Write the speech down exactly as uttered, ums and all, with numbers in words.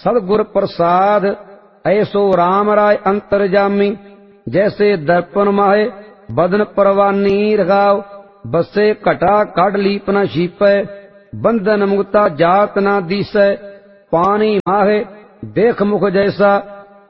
सदगुर प्रसाद ऐसो राम राय अंतरजामी। जैसे दर्पण माहे बदन परवानी रगाव, बसे घटा काढ़ लीप न शीपै, बंधन मुक्ता जात न दीसै। पानी माहे देख मुख जैसा,